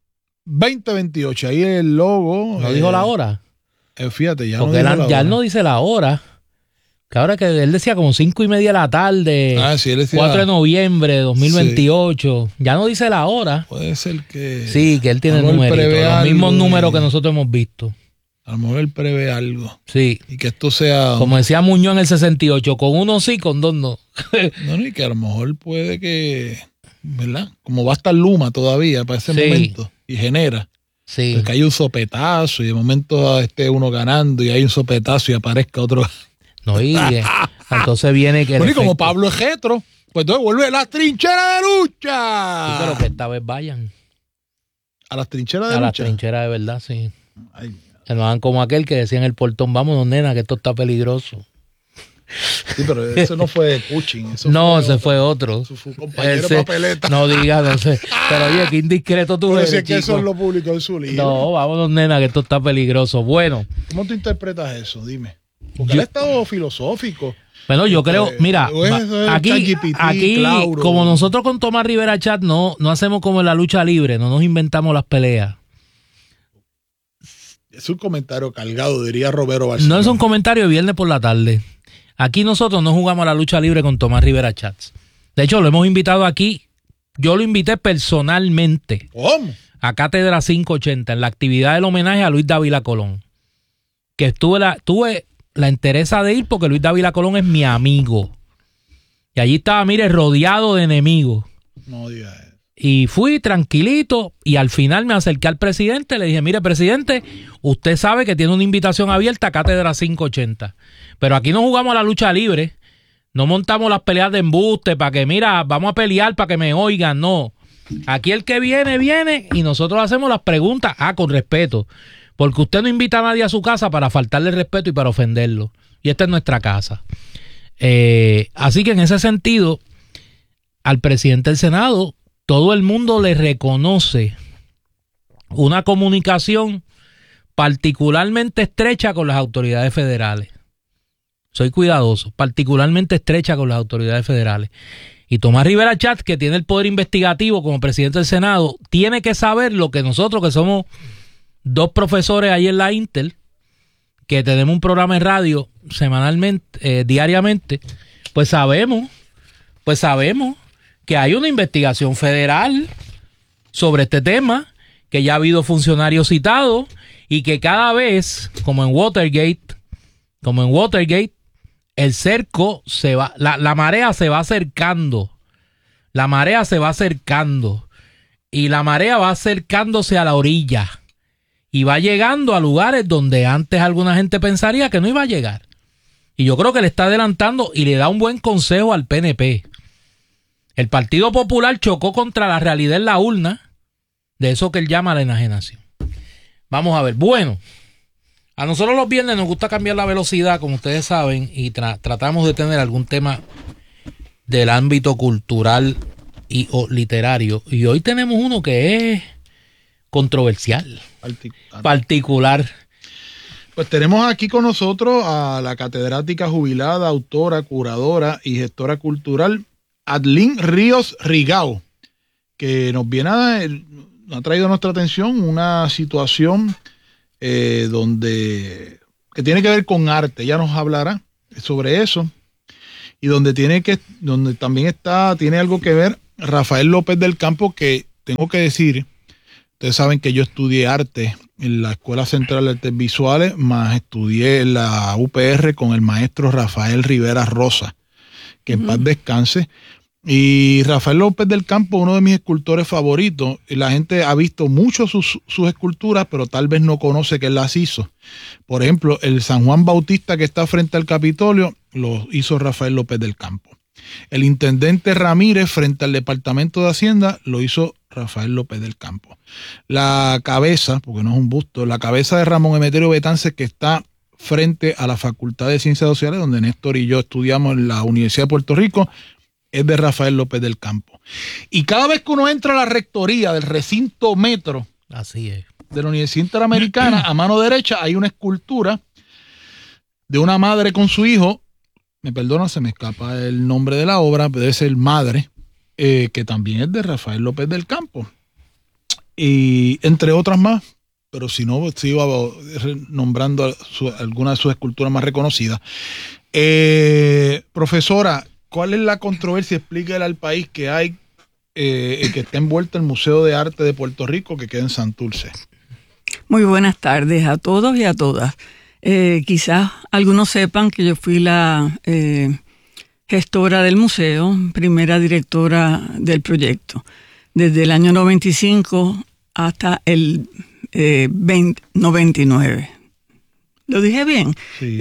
2028. Ahí el logo. ¿No dijo la hora? Fíjate, ya porque no dijo la hora. Ya él no dice la hora. Que ahora que él decía como 5:30 de la tarde. Sí, él decía 4 de noviembre de 2028. Sí. Ya no dice la hora. Puede ser que... Sí, que él tiene el numerito. Los mismos números que nosotros hemos visto. A lo mejor él prevé algo. Sí. Y que esto sea... Como decía Muñoz en el 68, con uno sí, con dos no. No, y que a lo mejor puede que... ¿Verdad? Como va a estar Luma todavía para ese momento. Y genera. Sí. Porque hay un sopetazo y de momento esté uno ganando y hay un sopetazo y aparezca otro... No, y entonces viene que... Bueno, y como Pablo es retro, pues entonces vuelve a las trincheras de lucha. Sí, pero que esta vez vayan. ¿A las trincheras de lucha? A las trincheras de verdad, sí. Ay. Que no hagan como aquel que decía en el portón, vámonos, nena, que esto está peligroso. Sí, pero eso no fue de Cushing. Ese fue otro. Su compañero papeleta. No digas, no sé. Pero oye, qué indiscreto tú eres, si es que eso lo publicó en su libro. No, vámonos, nena, que esto está peligroso. Bueno. ¿Cómo tú interpretas eso? Dime. Porque él ha estado filosófico. Bueno, yo creo, mira, aquí como nosotros con Tomás Rivera Chat no hacemos como en la lucha libre, no nos inventamos las peleas. Es un comentario cargado, diría Roberto Barcelona. No es un comentario de viernes por la tarde. Aquí nosotros no jugamos a la lucha libre con Tomás Rivera Chats. De hecho, lo hemos invitado aquí. Yo lo invité personalmente. ¿Cómo? A Cátedra 580, en la actividad del homenaje a Luis Dávila Colón. Que tuve la entereza de ir porque Luis Dávila Colón es mi amigo. Y allí estaba, mire, rodeado de enemigos. No digas eso. Y fui tranquilito y al final me acerqué al presidente, le dije, mire, presidente, usted sabe que tiene una invitación abierta a Cátedra 580, pero aquí no jugamos a la lucha libre, no montamos las peleas de embuste para que, mira, vamos a pelear para que me oigan, no. Aquí el que viene, viene y nosotros hacemos las preguntas, con respeto, porque usted no invita a nadie a su casa para faltarle respeto y para ofenderlo, y esta es nuestra casa. Así que en ese sentido, al presidente del Senado, todo el mundo le reconoce una comunicación particularmente estrecha con las autoridades federales. Soy cuidadoso, particularmente estrecha con las autoridades federales. Y Tomás Rivera Chat, que tiene el poder investigativo como presidente del Senado, tiene que saber lo que nosotros, que somos 2 profesores ahí en la Intel, que tenemos un programa de radio semanalmente, diariamente, pues sabemos que hay una investigación federal sobre este tema, que ya ha habido funcionarios citados y que cada vez, como en Watergate, el cerco se va, la marea se va acercando. La marea se va acercando y la marea va acercándose a la orilla y va llegando a lugares donde antes alguna gente pensaría que no iba a llegar. Y yo creo que le está adelantando y le da un buen consejo al PNP. El Partido Popular chocó contra la realidad en la urna de eso que él llama la enajenación. Vamos a ver. Bueno, a nosotros los viernes nos gusta cambiar la velocidad, como ustedes saben, y tratamos de tener algún tema del ámbito cultural o literario. Y hoy tenemos uno que es controversial, particular. Pues tenemos aquí con nosotros a la catedrática jubilada, autora, curadora y gestora cultural Adlín Ríos Rigao, que nos ha traído a nuestra atención una situación que tiene que ver con arte. Ella nos hablará sobre eso. Y donde también tiene algo que ver Rafael López del Campo, que tengo que decir, ustedes saben que yo estudié arte en la Escuela Central de Artes Visuales, más estudié en la UPR con el maestro Rafael Rivera Rosa, que en paz descanse. Y Rafael López del Campo, uno de mis escultores favoritos. La gente ha visto mucho sus esculturas, pero tal vez no conoce que él las hizo. Por ejemplo, el San Juan Bautista que está frente al Capitolio lo hizo Rafael López del Campo. El intendente Ramírez frente al Departamento de Hacienda lo hizo Rafael López del Campo. La cabeza, porque no es un busto, la cabeza de Ramón Emeterio Betances, que está frente a la Facultad de Ciencias Sociales, donde Néstor y yo estudiamos en la Universidad de Puerto Rico, es de Rafael López del Campo. Y cada vez que uno entra a la rectoría del recinto metro, así es, de la Universidad Interamericana, a mano derecha hay una escultura de una madre con su hijo. Me perdona, se me escapa el nombre de la obra, pero debe ser Madre, que también es de Rafael López del Campo. Y entre otras más, pero si no, sigo nombrando algunas de sus esculturas más reconocidas. Profesora, ¿cuál es la controversia? Explíquele al país que hay, que está envuelto el Museo de Arte de Puerto Rico, que queda en Santurce. Muy buenas tardes a todos y a todas. Quizás algunos sepan que yo fui la gestora del museo, primera directora del proyecto, desde el año 95 hasta el 99. ¿Lo dije bien? Sí.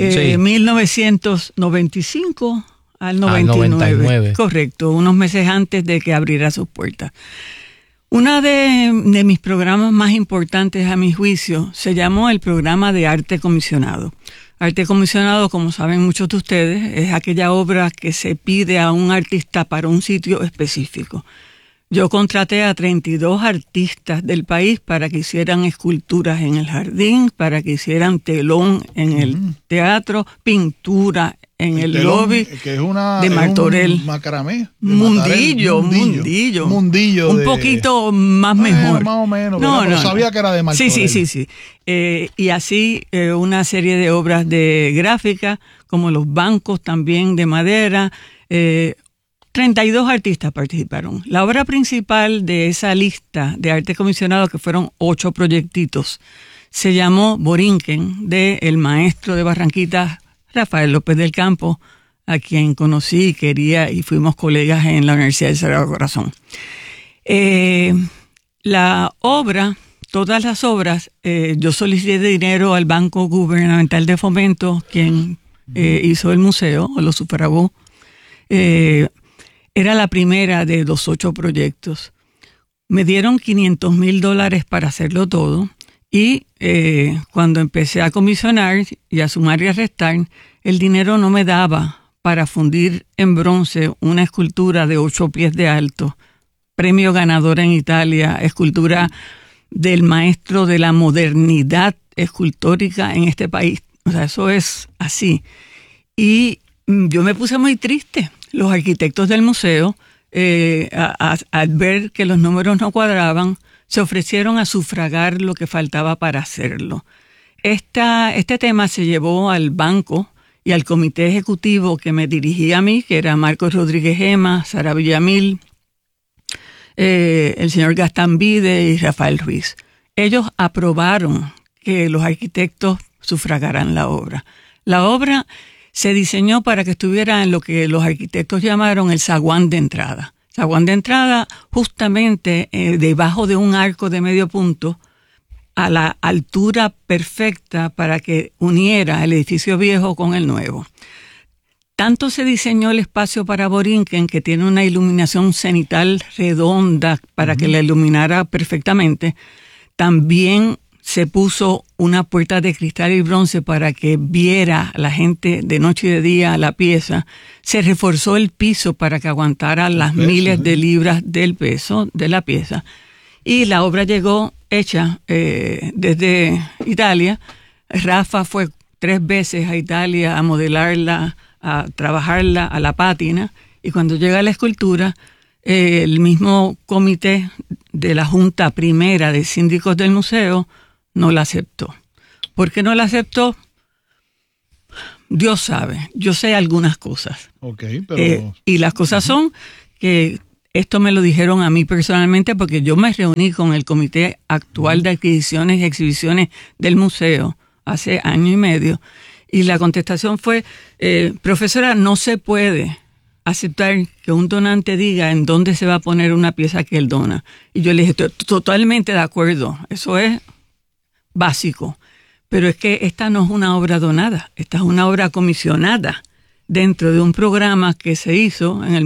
1995 al 99. Correcto, unos meses antes de que abriera sus puertas. Uno de mis programas más importantes, a mi juicio, se llamó el programa de arte comisionado. Arte comisionado, como saben muchos de ustedes, es aquella obra que se pide a un artista para un sitio específico. Yo contraté a 32 artistas del país para que hicieran esculturas en el jardín, para que hicieran telón en el teatro, pintura en el telón, lobby que es una, de Martorell. Un macramé. Mundillo. Un poquito más mejor. Más o menos, pero sabía que era de Martorell. Sí. Y así una serie de obras de gráfica, como los bancos también de madera. 32 artistas participaron. La obra principal de esa lista de arte comisionado, que fueron 8 proyectitos, se llamó Borinquen, de el maestro de Barranquita, Rafael López del Campo, a quien conocí, quería y fuimos colegas en la Universidad del Sagrado Corazón. La obra, todas las obras, yo solicité dinero al Banco Gubernamental de Fomento, quien hizo el museo, o lo sufragó. Era la primera de los 8 proyectos. Me dieron $500,000 para hacerlo todo. Y cuando empecé a comisionar y a sumar y a restar, el dinero no me daba para fundir en bronce una escultura de 8 pies de alto, premio ganador en Italia, escultura del maestro de la modernidad escultórica en este país. O sea, eso es así. Y yo me puse muy triste. Los arquitectos del museo, al ver que los números no cuadraban, se ofrecieron a sufragar lo que faltaba para hacerlo. Este tema se llevó al banco y al comité ejecutivo que me dirigía a mí, que era Marcos Rodríguez Gema, Sara Villamil, el señor Gastán Vide y Rafael Ruiz. Ellos aprobaron que los arquitectos sufragaran la obra. La obra se diseñó para que estuviera en lo que los arquitectos llamaron el zaguán de entrada. Zaguán de entrada justamente debajo de un arco de medio punto, a la altura perfecta para que uniera el edificio viejo con el nuevo. Tanto se diseñó el espacio para Borinquen, que tiene una iluminación cenital redonda para que la iluminara perfectamente. También se puso una puerta de cristal y bronce para que viera la gente de noche y de día la pieza. Se reforzó el piso para que aguantara las miles de libras del peso de la pieza. Y la obra llegó hecha desde Italia. Rafa fue 3 veces a Italia a modelarla, a trabajarla a la pátina. Y cuando llega la escultura, el mismo comité de la Junta Primera de Síndicos del Museo no la aceptó. ¿Por qué no la aceptó? Dios sabe. Yo sé algunas cosas. Ok, pero... y las cosas son que esto me lo dijeron a mí personalmente porque yo me reuní con el Comité Actual de Adquisiciones y Exhibiciones del museo hace año y medio. Y la contestación fue, profesora, no se puede aceptar que un donante diga en dónde se va a poner una pieza que él dona. Y yo le dije, totalmente de acuerdo, eso es básico. Pero es que esta no es una obra donada, esta es una obra comisionada dentro de un programa que se hizo en el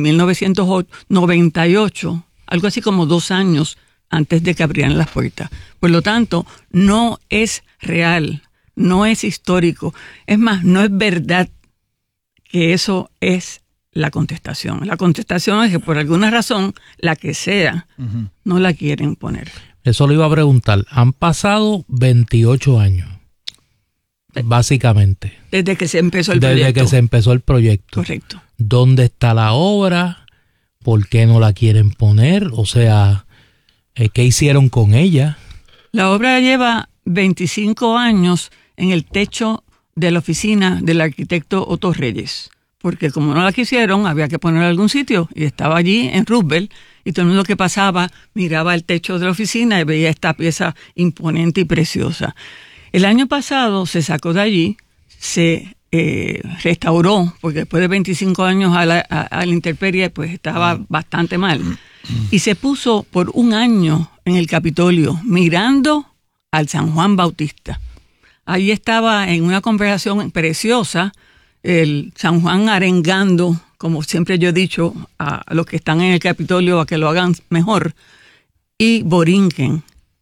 1998, algo así como 2 años antes de que abrieran las puertas. Por lo tanto, no es real, no es histórico. Es más, no es verdad que eso es la contestación. La contestación es que por alguna razón, la que sea, no la quieren poner. Eso le iba a preguntar. Han pasado 28 años. Básicamente. Desde que se empezó el proyecto. Desde que se empezó el proyecto. Correcto. ¿Dónde está la obra? ¿Por qué no la quieren poner? O sea, ¿qué hicieron con ella? La obra lleva 25 años en el techo de la oficina del arquitecto Otto Reyes. Porque como no la quisieron, había que ponerla en algún sitio. Y estaba allí en Roosevelt. Y todo el mundo que pasaba miraba el techo de la oficina y veía esta pieza imponente y preciosa. El año pasado se sacó de allí, se restauró, porque después de 25 años a la intemperie, pues estaba bastante mal. Y se puso por 1 año en el Capitolio, mirando al San Juan Bautista. Allí estaba en una conversación preciosa, el San Juan arengando, como siempre yo he dicho, a los que están en el Capitolio a que lo hagan mejor, y Borinquen,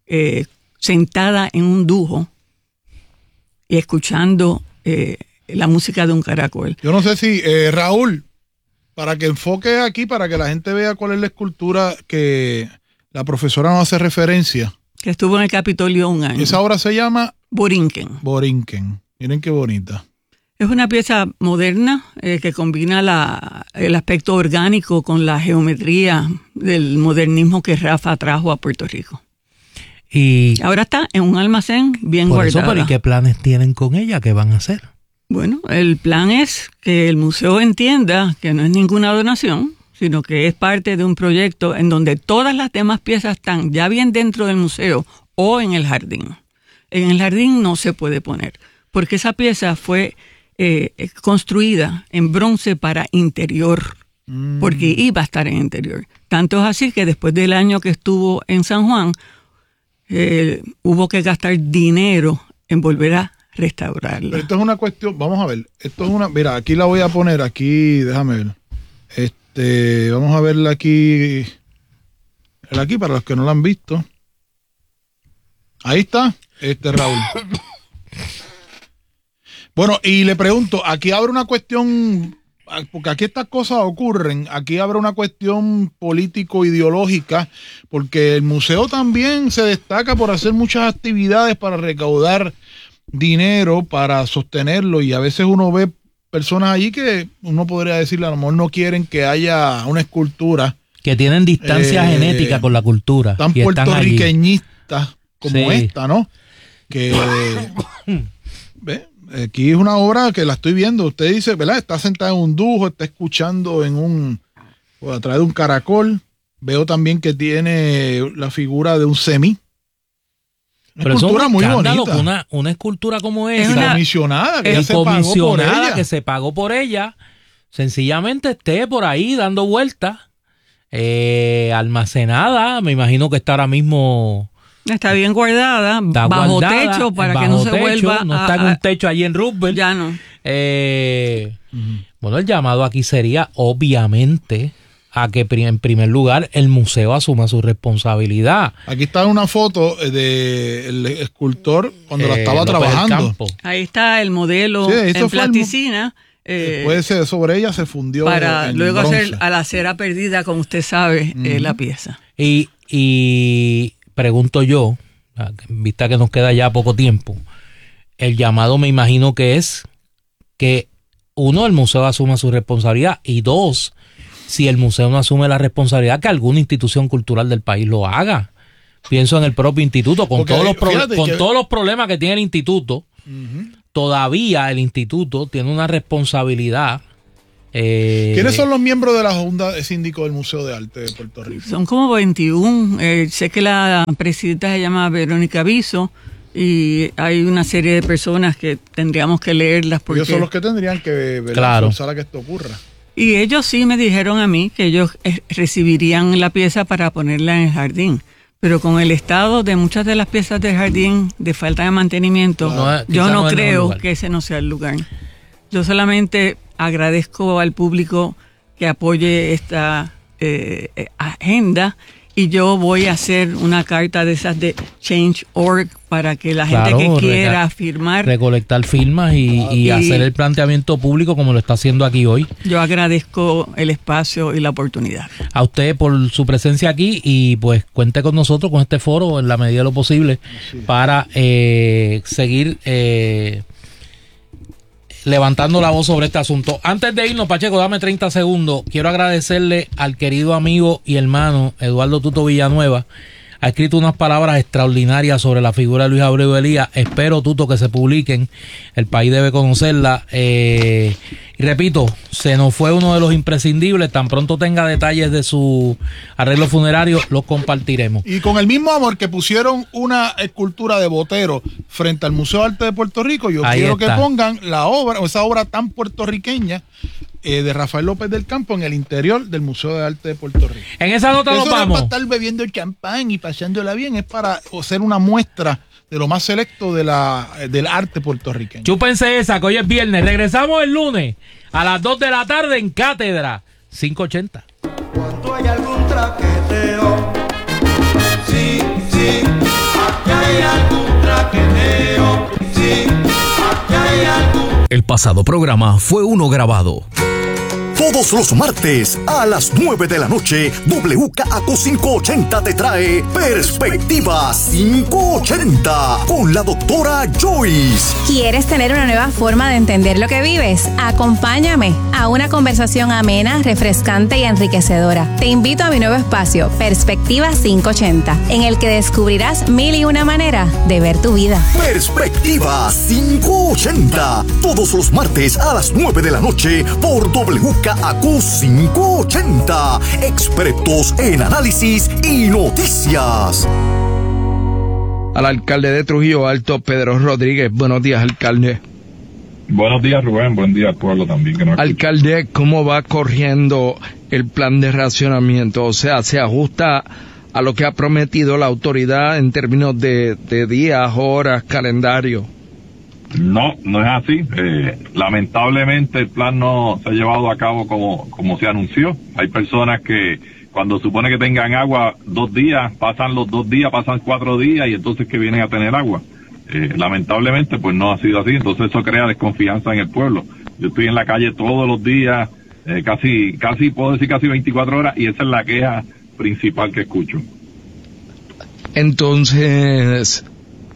sentada en un dujo, y escuchando la música de un caracol. Yo no sé si, Raúl, para que enfoque aquí, para que la gente vea cuál es la escultura que la profesora nos hace referencia. Que estuvo en el Capitolio 1 año. Esa obra se llama... Borinquen. Borinquen. Miren qué bonita. Es una pieza moderna que combina el aspecto orgánico con la geometría del modernismo que Rafa trajo a Puerto Rico. Y ahora está en un almacén bien por guardada. Eso, ¿pero y qué planes tienen con ella? ¿Qué van a hacer? Bueno, el plan es que el museo entienda que no es ninguna donación, sino que es parte de un proyecto en donde todas las demás piezas están ya bien dentro del museo o en el jardín. En el jardín no se puede poner, porque esa pieza fue construida en bronce para interior, porque iba a estar en interior. Tanto es así que después del año que estuvo en San Juan, hubo que gastar dinero en volver a restaurarla. Pero esto es una cuestión, vamos a ver, esto es una, mira, aquí la voy a poner, aquí, déjame ver, vamos a verla aquí para los que no la han visto. Ahí está, Raúl. Bueno, y le pregunto, aquí abre una cuestión, porque aquí estas cosas ocurren, aquí abre una cuestión político-ideológica, porque el museo también se destaca por hacer muchas actividades para recaudar dinero, para sostenerlo, y a veces uno ve personas allí que uno podría decirle, a lo mejor no quieren que haya una escultura. Que tienen distancia genética con la cultura. Tan puertorriqueñistas como sí. Esta, ¿no? Que, ¿ve? Aquí es una obra que la estoy viendo. Usted dice, ¿verdad? Está sentada en un dujo, está escuchando a través de un caracol. Veo también que tiene la figura de un semí. Una escultura muy bonita. Una escultura como esa. Comisionada, que ya se pagó por ella. Sencillamente esté por ahí dando vueltas. Almacenada. Me imagino que está ahora mismo... Está bien guardada, bajo techo para que no se vuelva. No está en un techo allí en Roosevelt. Ya no. Bueno, el llamado aquí sería, obviamente, a que en primer lugar el museo asuma su responsabilidad. Aquí está una foto del escultor cuando la estaba trabajando. Ahí está el modelo en plasticina. Después sobre ella se fundió. Para luego hacer a la cera perdida, como usted sabe, la pieza. Y pregunto yo, vista que nos queda ya poco tiempo, el llamado me imagino que es que uno, el museo asuma su responsabilidad, y dos, si el museo no asume la responsabilidad, que alguna institución cultural del país lo haga. Pienso en el propio instituto, con todos los problemas que tiene el instituto. todavía el instituto tiene una responsabilidad. ¿Quiénes son los miembros de la Junta de Síndicos del Museo de Arte de Puerto Rico? Son como 21. Sé que la presidenta se llama Verónica Viso y hay una serie de personas que tendríamos que leerlas. Porque ellos son los que tendrían que forzar a que esto ocurra. Y ellos sí me dijeron a mí que ellos recibirían la pieza para ponerla en el jardín. Pero con el estado de muchas de las piezas del jardín de falta de mantenimiento, yo no creo que ese no sea el lugar. Yo solamente agradezco al público que apoye esta agenda y yo voy a hacer una carta de esas de Change.org para que la gente que quiera firmar, recolectar firmas y hacer el planteamiento público como lo está haciendo aquí hoy. Yo agradezco el espacio y la oportunidad. A usted por su presencia aquí y pues cuente con nosotros, con este foro en la medida de lo posible para seguir levantando la voz sobre este asunto. Antes de irnos, Pacheco, dame 30 segundos. Quiero agradecerle al querido amigo y hermano Eduardo Tuto Villanueva. Ha escrito unas palabras extraordinarias sobre la figura de Luis Abreu Elías. Espero, Tuto, que se publiquen. El país debe conocerla. Y repito, se nos fue uno de los imprescindibles. Tan pronto tenga detalles de su arreglo funerario, los compartiremos. Y con el mismo amor que pusieron una escultura de Botero frente al Museo de Arte de Puerto Rico, yo quiero que pongan la obra, o esa obra tan puertorriqueña, de Rafael López del Campo en el interior del Museo de Arte de Puerto Rico. En esa nota nos vamos. No es para estar bebiendo champán y pasándola bien, es para hacer una muestra de lo más selecto de del arte puertorriqueño. Chúpense esa, que hoy es viernes. Regresamos el lunes a las 2 de la tarde en Cátedra 580. Cuando hay algún traqueteo, sí, aquí hay algún traqueteo, sí, aquí hay algún. El pasado programa fue uno grabado. Todos los martes a las 9 de la noche, WKAQ 580 te trae Perspectiva 580 con la doctora Joyce. ¿Quieres tener una nueva forma de entender lo que vives? Acompáñame a una conversación amena, refrescante y enriquecedora. Te invito a mi nuevo espacio, Perspectiva 580, en el que descubrirás 1001 maneras de ver tu vida. Perspectiva 580, todos los martes a las 9 de la noche por WKAQ 580, expertos en análisis y noticias. Al alcalde de Trujillo Alto, Pedro Rodríguez. Buenos días, alcalde. Buenos días, Rubén. Buen día al pueblo también. Que alcalde, ¿cómo va corriendo el plan de racionamiento? O sea, ¿se ajusta a lo que ha prometido la autoridad en términos de días, horas, calendario? No, no es así. Lamentablemente el plan no se ha llevado a cabo como se anunció. Hay personas que cuando supone que tengan agua 2 días, pasan los 2 días, pasan 4 días y entonces que vienen a tener agua. Lamentablemente pues no ha sido así, entonces eso crea desconfianza en el pueblo. Yo estoy en la calle todos los días, casi puedo decir casi 24 horas y esa es la queja principal que escucho. Entonces,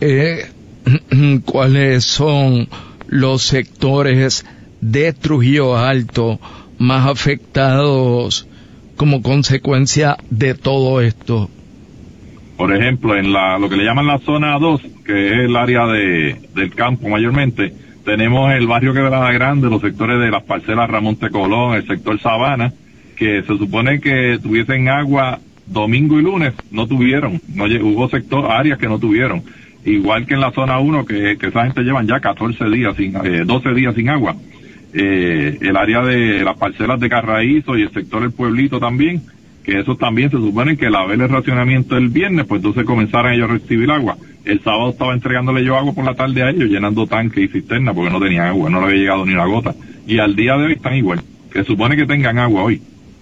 ¿cuáles son los sectores de Trujillo Alto más afectados como consecuencia de todo esto? Por ejemplo, en lo que le llaman la zona 2, que es el área del campo mayormente, tenemos el barrio Quebrada Grande, los sectores de las parcelas Ramón T. Colón, el sector Sabana, que se supone que tuviesen agua domingo y lunes, no tuvieron, hubo áreas que no tuvieron. Igual que en la zona 1, que esa gente llevan ya 12 días sin agua. El área de las parcelas de Carraízo y el sector del Pueblito también, que eso también se supone que al haber el racionamiento el viernes, pues entonces comenzaron ellos a recibir agua. El sábado estaba entregándole yo agua por la tarde a ellos, llenando tanques y cisternas, porque no tenían agua, no le había llegado ni una gota. Y al día de hoy están igual, que se supone que tengan agua hoy.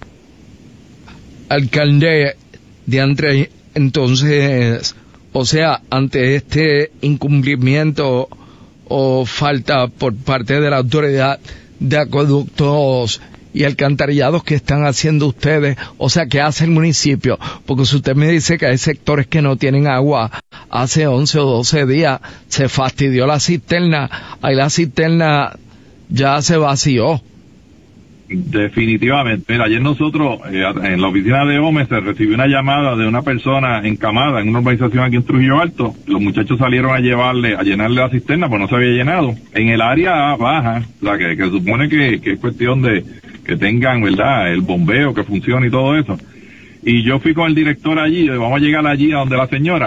Alcalde, diantre, entonces, o sea, ante este incumplimiento o falta por parte de la autoridad de acueductos y alcantarillados que están haciendo ustedes, o sea, ¿qué hace el municipio? Porque si usted me dice que hay sectores que no tienen agua hace 11 o 12 días, se fastidió la cisterna, ahí la cisterna ya se vació. Definitivamente. Mira, ayer nosotros, en la oficina de OME, se recibió una llamada de una persona encamada en una urbanización aquí en Trujillo Alto. Los muchachos salieron a llenarle la cisterna, pues no se había llenado. En el área baja, o sea, que supone que es cuestión de que tengan, ¿verdad?, el bombeo que funcione y todo eso. Y yo fui con el director allí, vamos a llegar allí a donde la señora.